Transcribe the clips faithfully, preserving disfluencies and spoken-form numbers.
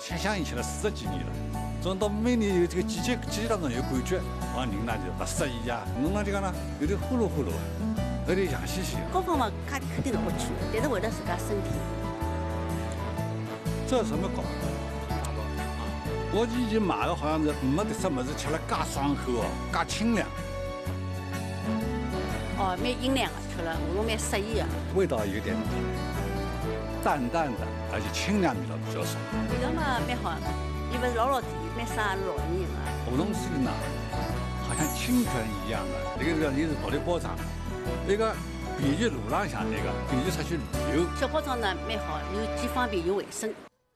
相相应起来四十几年了。总到每年有这个季节季节当中有感觉，往人呢就不适宜呀，弄了就讲呢有点呼噜呼噜，有点痒兮兮。 各方面肯肯定是不错，但是为了自家身体。 这有什么搞？我以前买的好像是没得什么是吃了介爽口哦，介清凉。 哦，蛮营养的，吃了我蛮适宜的。 味道有点淡淡的，而且清凉味道比较少。 味道嘛蛮好，因为老老甜，蛮杀老人的。 梧桐水呢，好像清泉一样的，那个是你是独立包装，那个便于路浪向那个便于出去旅游。 小包装呢蛮好，又既方便又卫生。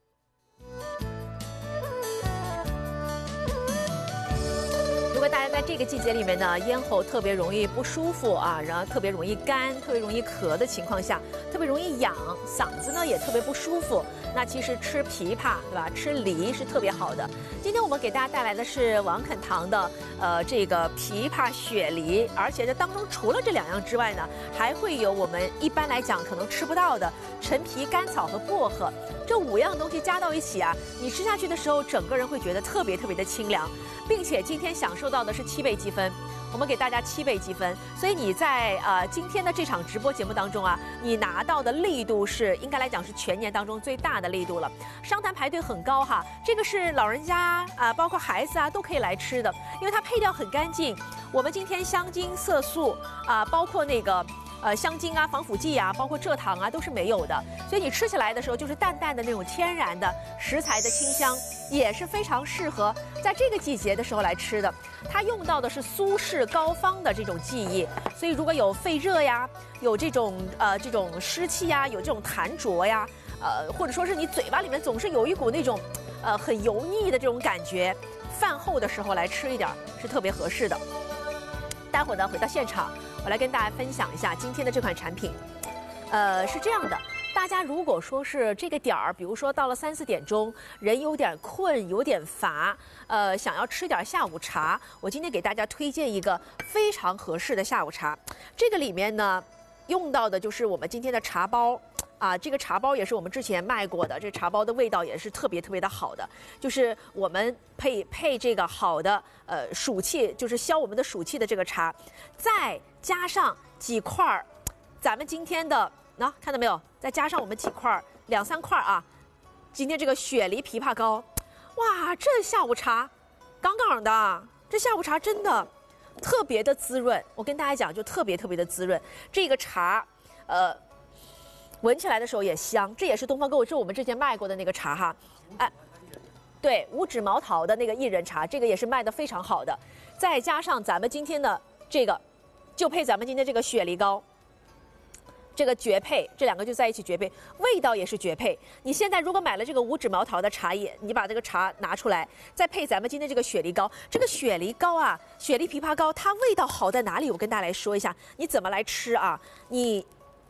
如果大家在这个季节里面呢，咽喉特别容易不舒服啊，然后特别容易干、特别容易咳的情况下，特别容易痒，嗓子呢也特别不舒服，那其实吃枇杷，对吧？吃梨是特别好的。今天我们给大家带来的是王肯堂的呃这个枇杷雪梨，而且这当中除了这两样之外呢，还会有我们一般来讲可能吃不到的陈皮、甘草和薄荷，这五样东西加到一起啊，你吃下去的时候，整个人会觉得特别特别的清凉。并且今天享受到的是七倍积分，我们给大家七倍积分，所以你在呃今天的这场直播节目当中啊，你拿到的力度是应该来讲是全年当中最大的力度了。商坛排队很高哈，这个是老人家啊，包括孩子啊都可以来吃的，因为它配料很干净。我们今天香精、色素啊，包括那个。呃，香精啊、防腐剂啊，包括蔗糖啊，都是没有的，所以你吃起来的时候就是淡淡的那种天然的食材的清香，也是非常适合在这个季节的时候来吃的。它用到的是苏式膏方的这种技艺，所以如果有肺热呀，有这种呃这种湿气呀，有这种痰浊呀，呃，或者说是你嘴巴里面总是有一股那种呃很油腻的这种感觉，饭后的时候来吃一点是特别合适的。待会儿呢，回到现场。我来跟大家分享一下今天的这款产品，呃，是这样的，大家如果说是这个点儿，比如说到了三四点钟，人有点困，有点乏，呃，想要吃点下午茶，我今天给大家推荐一个非常合适的下午茶。这个里面呢，用到的就是我们今天的茶包。啊，这个茶包也是我们之前卖过的，这茶包的味道也是特别特别的好的，就是我们配配这个好的呃暑气，就是消我们的暑气的这个茶，再加上几块儿，咱们今天的那、啊、看到没有？再加上我们几块儿两三块啊，今天这个雪梨枇杷膏，哇，这下午茶杠杠的，这下午茶真的特别的滋润。我跟大家讲，就特别特别的滋润，这个茶，呃。闻起来的时候也香，这也是东方购物，这是我们之前卖过的那个茶哈，哎，对，五指毛桃的那个薏仁茶，这个也是卖的非常好的，再加上咱们今天的这个，就配咱们今天这个雪梨膏，这个绝配，这两个就在一起绝配，味道也是绝配。你现在如果买了这个五指毛桃的茶叶，你把这个茶拿出来，再配咱们今天这个雪梨膏，这个雪梨膏啊，雪梨枇杷膏，它味道好在哪里？我跟大家来说一下，你怎么来吃啊？你。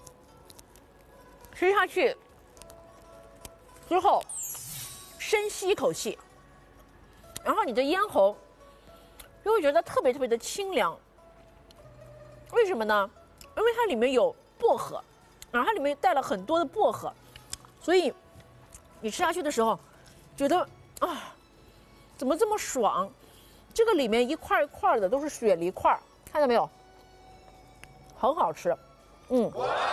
吃下去之后，深吸一口气，然后你的咽喉就会觉得特别特别的清凉。为什么呢？因为它里面有薄荷，然后它里面带了很多的薄荷，所以你吃下去的时候，觉得啊，怎么这么爽？这个里面一块一块的都是雪梨块，看到没有？很好吃，嗯。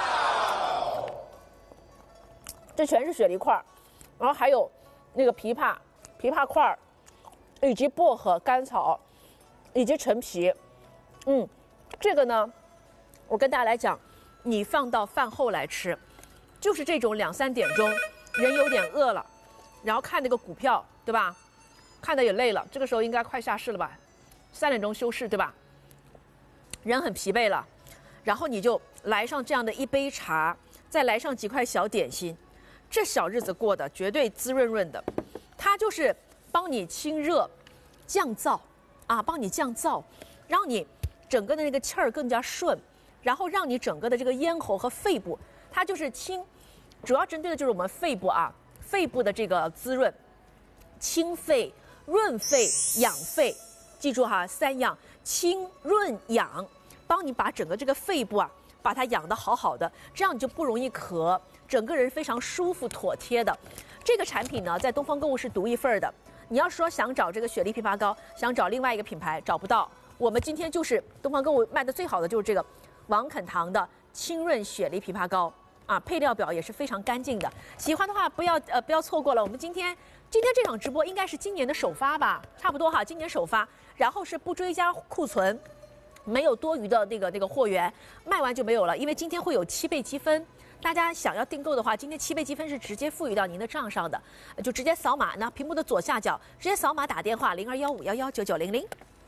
这全是雪梨块，然后还有那个枇杷、枇杷块，以及薄荷、甘草，以及陈皮。嗯，这个呢，我跟大家来讲，你放到饭后来吃，就是这种两三点钟，人有点饿了，然后看那个股票，对吧？看的也累了，这个时候应该快下市了吧？三点钟休市，对吧？人很疲惫了，然后你就来上这样的一杯茶，再来上几块小点心。这小日子过得绝对滋润润的，它就是帮你清热、降燥啊，帮你降燥，让你整个的那个气儿更加顺，然后让你整个的这个咽喉和肺部，它就是清，主要针对的就是我们肺部啊，肺部的这个滋润，清肺、润肺、养肺，记住哈，三样：清、润、养，帮你把整个这个肺部啊，把它养得好好的，这样你就不容易咳。 整个人非常舒服妥帖的。这个产品呢，在东方购物是独一份儿的。你要说想找这个雪莉枇杷膏，想找另外一个品牌找不到。我们今天就是东方购物卖的最好的就是这个王肯堂的清润雪莉枇杷膏啊，配料表也是非常干净的。喜欢的话不要呃不要错过了。我们今天今天这场直播应该是今年的首发吧，差不多哈，今年首发。然后是不追加库存，没有多余的那个那个货源，卖完就没有了。因为今天会有七倍积分，大家想要订购的话，今天七倍积分是直接赋予到您的账上的，就直接扫码，那屏幕的左下角直接扫码打电话零二幺五幺幺九九零零。